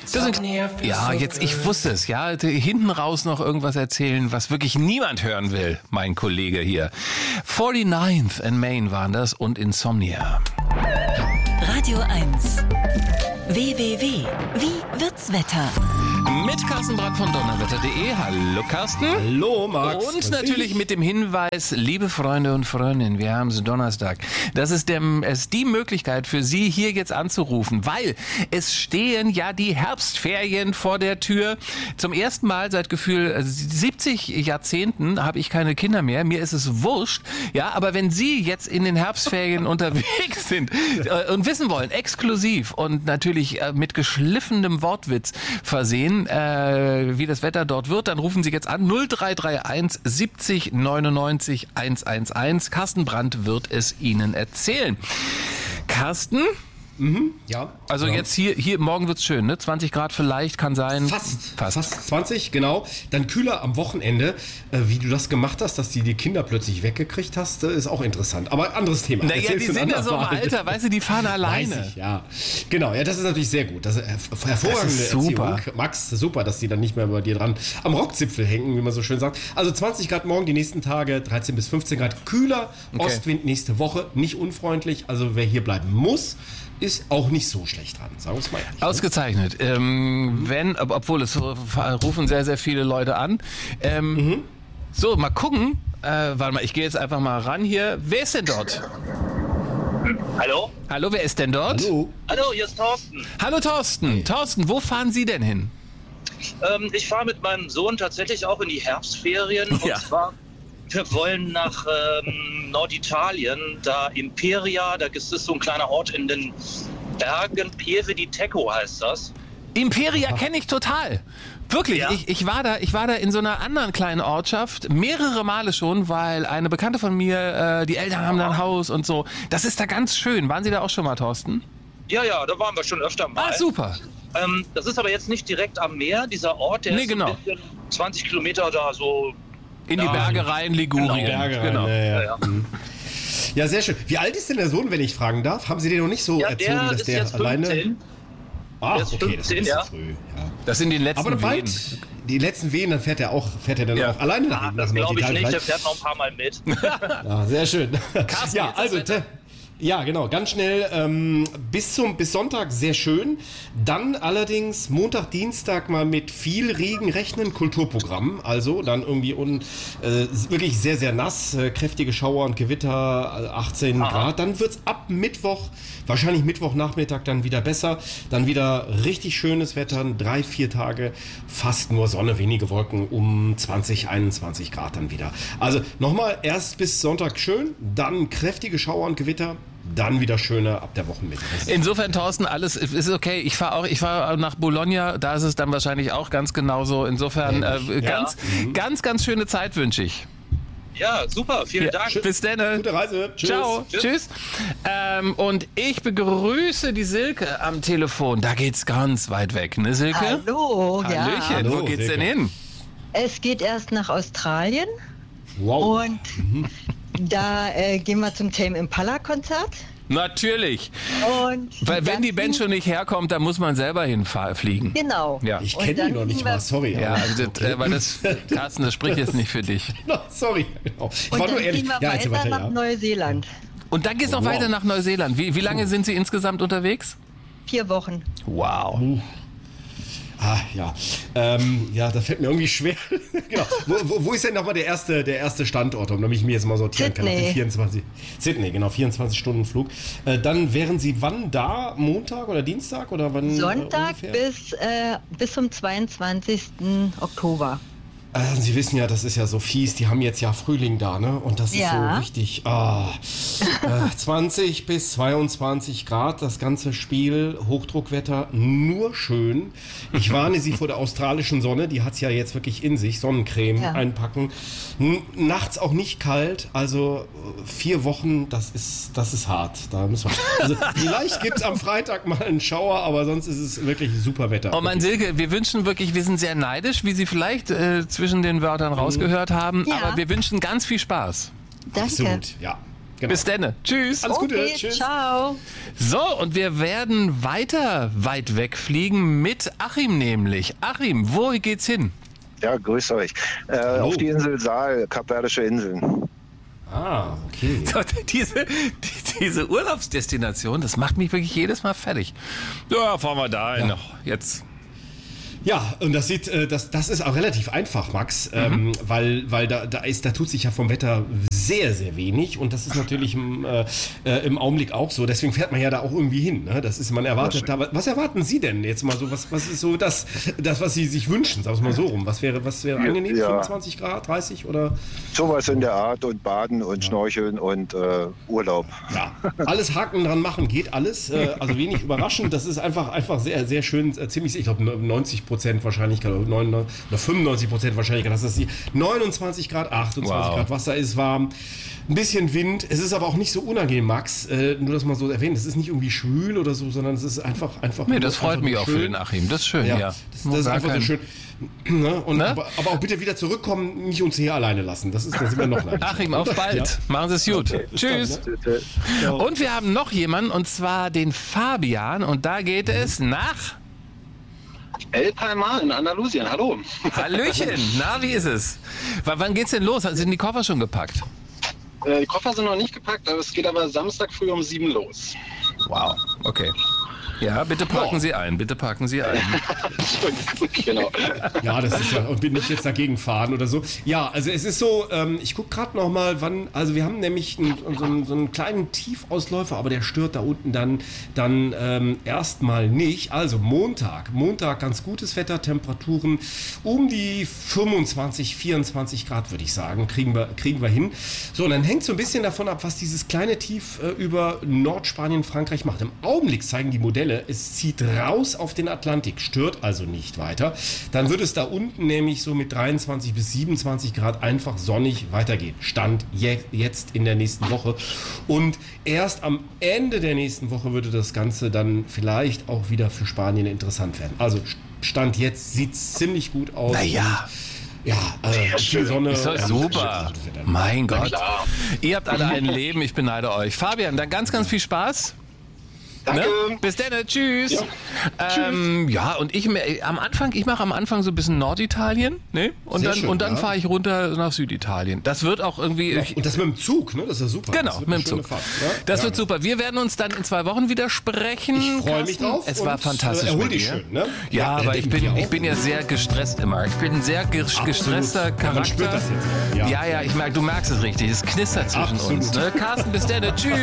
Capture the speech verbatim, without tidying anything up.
Das sind, ja, jetzt, ich wusste es, ja. Hinten raus noch irgendwas erzählen, was wirklich niemand hören will, mein Kollege hier. forty-ninth and Main waren das und Insomnia. Radio eins. W W W. Wie wird's Wetter? Mit Carsten Brandt von donnerwetter punkt de. Hallo Carsten. Hallo Max. Und natürlich mit dem Hinweis, liebe Freunde und Freundinnen, wir haben es Donnerstag. Das ist, der, ist die Möglichkeit für Sie, hier jetzt anzurufen, weil es stehen ja die Herbstferien vor der Tür. Zum ersten Mal seit Gefühl siebzig Jahrzehnten habe ich keine Kinder mehr. Mir ist es wurscht. Ja, aber wenn Sie jetzt in den Herbstferien unterwegs sind äh, und wissen wollen, exklusiv und natürlich äh, mit geschliffenem Wortwitz versehen, äh, wie das Wetter dort wird, dann rufen Sie jetzt an null drei drei eins siebzig neunundneunzig hundertelf. Carsten Brandt wird es Ihnen erzählen. Carsten? Mhm, ja. Also ja. jetzt hier, hier morgen wird's schön, ne? zwanzig Grad vielleicht, kann sein. Fast, fast. Fast zwanzig, genau. Dann kühler am Wochenende. Äh, wie du das gemacht hast, dass du die Kinder plötzlich weggekriegt hast, äh, ist auch interessant. Aber anderes Thema. Naja, die sind ja so im Alter, weißt du, die fahren alleine. Weiß ich, ja. Genau, ja, das ist natürlich sehr gut. Das ist herv- hervorragende das ist super. Erziehung. Max, super, dass die dann nicht mehr bei dir dran am Rockzipfel hängen, wie man so schön sagt. Also zwanzig Grad morgen, die nächsten Tage dreizehn bis fünfzehn Grad. Kühler, Okay. Ostwind nächste Woche, nicht unfreundlich. Also wer hier bleiben muss, ist auch nicht so schlecht dran, sagen wir es mal ehrlich. Ausgezeichnet. Ähm, wenn, ob- obwohl es rufen sehr, sehr viele Leute an. Ähm, Mhm. So, mal gucken. Äh, warte mal, ich gehe jetzt einfach mal ran hier. Wer ist denn dort? Hallo? Hallo, wer ist denn dort? Hallo. Hallo, hier ist Thorsten. Hallo Thorsten. Thorsten, wo fahren Sie denn hin? Ähm, ich fahre mit meinem Sohn tatsächlich auch in die Herbstferien. Ja. Und zwar, wir wollen nach ähm, Norditalien, da Imperia, da ist es so ein kleiner Ort in den Bergen, Pieve di Teco heißt das. Imperia kenne ich total. Wirklich, Ja? ich, ich war da, ich war da in so einer anderen kleinen Ortschaft mehrere Male schon, weil eine Bekannte von mir, äh, die Eltern haben da ein Haus und so. Das ist da ganz schön. Waren Sie da auch schon mal, Thorsten? Ja, ja, da waren wir schon öfter mal. Ah, super. Ähm, das ist aber jetzt nicht direkt am Meer, dieser Ort, der Nee, ist genau. ein bisschen zwanzig Kilometer da so. In die Ja. Berge rein, Ligurien. Berge rein, Genau. ja, ja. Ja, ja. Mhm. Ja, sehr schön. Wie alt ist denn der Sohn, wenn ich fragen darf? Haben Sie den noch nicht so Ja, erzogen, der dass ist der jetzt alleine... fünfzehn. Ah, Der ist okay, das ist ein fünfzehn, bisschen ja. früh. Ja. Das sind die letzten Aber bald, Wehen. die letzten Wehen, dann fährt er auch, fährt er dann Ja. auch alleine nach, Ah, nach das glaube ich Norditalien nicht, der vielleicht? fährt noch ein paar Mal mit. Ja, sehr schön. Carsten, Ja, jetzt das also, Wetter. te- ja, genau, ganz schnell ähm, bis zum bis Sonntag sehr schön. Dann allerdings Montag, Dienstag mal mit viel Regen rechnen, Kulturprogramm. Also dann irgendwie un, äh, wirklich sehr, sehr nass, äh, kräftige Schauer und Gewitter, äh, achtzehn Aha. Grad. Dann wird's ab Mittwoch, wahrscheinlich Mittwochnachmittag dann wieder besser. Dann wieder richtig schönes Wetter, drei, vier Tage, fast nur Sonne, wenige Wolken, um zwanzig, einundzwanzig Grad dann wieder. Also nochmal, erst bis Sonntag schön, dann kräftige Schauer und Gewitter, dann wieder schöner ab der Wochenmitte. Das ist- Insofern, Thorsten, alles ist okay. Ich fahre auch, ich fahre nach Bologna, da ist es dann wahrscheinlich auch ganz genauso. Insofern, äh, Ähnlich, ja. ganz, ganz, ganz schöne Zeit wünsche ich. Ja, super, vielen Ja, Dank. bis dann. Gute Reise. Tschüss. Ciao. Tschüss. Tschüss. Ähm, und ich begrüße die Silke am Telefon. Da geht's ganz weit weg, ne, Silke? Hallo, ja. Hallöchen. Hallo, Wo geht's Silke. denn hin? Es geht erst nach Australien Wow. und da äh, gehen wir zum Tame Impala Konzert. Natürlich. Und Weil wenn dann die Band fliegen- schon nicht herkommt, dann muss man selber hinfliegen. Genau. Ja. Ich Und kenne die dann noch nicht fliegen wir- mal, sorry. Ja, aber- also, das, äh, weil das, Carsten, das spricht jetzt nicht für dich. No, sorry. Genau. Ich Und war dann nur ehrlich. fliegen wir Ja, erzähl weiter weiter, nach ja. Neuseeland. Und dann geht's noch Wow. weiter nach Neuseeland. Wie, wie lange sind Sie insgesamt unterwegs? Vier Wochen. Wow. Ah, ja. Ähm, ja, das fällt mir irgendwie schwer. Genau. Wo, wo, wo ist denn nochmal der erste, der erste Standort, um damit ich mir jetzt mal sortieren kann? Auf Sydney. den vierundzwanzig Sydney, genau, vierundzwanzig Stunden Flug. Äh, dann wären Sie wann da? Montag oder Dienstag? Oder wann? Sonntag äh, ungefähr? bis, äh, bis zum zweiundzwanzigsten Oktober. Äh, Sie wissen ja, das ist ja so fies, die haben jetzt ja Frühling da, ne? Und das ist Ja. so richtig, ah, äh, zwanzig bis zweiundzwanzig Grad, das ganze Spiel, Hochdruckwetter, nur schön. Ich warne Sie vor der australischen Sonne, die hat's ja jetzt wirklich in sich, Sonnencreme Ja. einpacken. N nachts auch nicht kalt, also äh, vier Wochen, das ist, das ist hart. Da müssen wir, also vielleicht gibt's am Freitag mal einen Schauer, aber sonst ist es wirklich super Wetter. Oh Mann, Silke, wir wünschen wirklich, wir sind sehr neidisch, wie Sie vielleicht äh, zwischen den Wörtern rausgehört haben, Ja. aber wir wünschen ganz viel Spaß. Danke. Absolut, ja. Genau. Bis dann. Tschüss. Alles Gute. Okay, Tschüss. ciao. So, und wir werden weiter weit wegfliegen mit Achim nämlich. Achim, wo geht's hin? Ja, grüß euch. Äh, auf die Insel Saal, Kapverdische Inseln. Ah, okay. So, diese, die, diese Urlaubsdestination, das macht mich wirklich jedes Mal fertig. Ja, fahren wir da hin. Ja. Jetzt. Ja, und das sieht, äh, das, das ist auch relativ einfach, Max, ähm, Mhm. weil, weil da, da ist, da tut sich ja vom Wetter sehr, sehr wenig und das ist natürlich im, äh, äh, im Augenblick auch so. Deswegen fährt man ja da auch irgendwie hin. Ne? Das ist, man erwartet da. Was erwarten Sie denn jetzt mal so? Was, was ist so das, das, was Sie sich wünschen? Sagen wir es mal so rum. Was wäre, was wäre angenehm? Ja. fünfundzwanzig Grad, dreißig oder? Sowas in der Art und Baden und Schnorcheln und äh, Urlaub. Ja, alles Haken dran machen geht alles. Äh, also wenig überraschend. Das ist einfach, einfach sehr, sehr schön. Äh, ziemlich, ich glaube, neunzig Prozent Wahrscheinlichkeit oder neunundneunzig oder fünfundneunzig Prozent Wahrscheinlichkeit, dass das die neunundzwanzig Grad, achtundzwanzig Wow. Grad Wasser ist warm. Ein bisschen Wind. Es ist aber auch nicht so unangenehm, Max. Äh, nur, dass man so erwähnt, es ist nicht irgendwie schwül oder so, sondern es ist einfach, einfach. Nee, das freut einfach mich nur auch schön. für den Achim. Das ist schön, ja. Ja, das, Muss das ist gar einfach so kein- schön. Ne? Und, Ne? aber, aber auch bitte wieder zurückkommen, nicht uns hier alleine lassen. Das ist, da sind wir noch neidisch. Achim, auf bald. Ja. Machen Sie es gut. Tschüss. Und wir haben noch jemanden, und zwar den Fabian. Und da geht es nach El Palmar in Andalusien, hallo. Hallöchen. Na, wie ist es? W wann geht's denn los? Sind die Koffer schon gepackt? Äh, die Koffer sind noch nicht gepackt, aber es geht aber Samstag früh um sieben los. Wow, okay. Ja, bitte parken Ja. Sie ein, bitte parken Sie ein. Genau. Ja, das ist ja, und bin nicht jetzt dagegen fahren oder so. Ja, also es ist so, ähm, ich gucke gerade noch mal, wann, also wir haben nämlich einen, so, einen, so einen kleinen Tiefausläufer, aber der stört da unten dann, dann ähm, erstmal nicht. Also Montag, Montag ganz gutes Wetter, Temperaturen um die fünfundzwanzig, vierundzwanzig Grad, würde ich sagen, kriegen wir, kriegen wir hin. So, und dann hängt so ein bisschen davon ab, was dieses kleine Tief äh, über Nordspanien, Frankreich macht. Im Augenblick zeigen die Modelle, es zieht raus auf den Atlantik, stört also nicht weiter. Dann wird es da unten nämlich so mit dreiundzwanzig bis siebenundzwanzig Grad einfach sonnig weitergehen. Stand je, jetzt in der nächsten Woche. Und erst am Ende der nächsten Woche würde das Ganze dann vielleicht auch wieder für Spanien interessant werden. Also Stand jetzt sieht es ziemlich gut aus. Naja. Ja, äh, viel Sonne. Ist doch ähm, super. gutes Wetter. Mein Gott. klar. Ihr habt alle ein Leben, ich beneide euch. Fabian, dann ganz, ganz viel Spaß. Danke. Ne? Bis dann, tschüss. Ähm, ja, und ich äh, am Anfang, ich mache am Anfang so ein bisschen Norditalien, ne? Und Sehr dann, schön, und dann ja. fahre ich runter nach Süditalien. Das wird auch irgendwie. Ich, Und das mit dem Zug, ne? Das ist ja super. Genau, Das wird mit eine dem schöne Zug. Fahrt, ne? Das Ja. wird super. Wir werden uns dann in zwei Wochen wieder sprechen. Ich freue mich Carsten. drauf. Es war und, fantastisch äh, erhol mit dich dir. schön, ne? Ja, Ja, aber ich denken bin, wir ich auch. bin ja sehr gestresst immer. Ich bin ein sehr ges- Absolut. gestresster Ja, Charakter. man spürt das jetzt auch, ja. ja, ja, ich merke, du merkst es richtig. Es knistert zwischen Absolut. uns. Ne? Carsten, bis dann. Tschüss.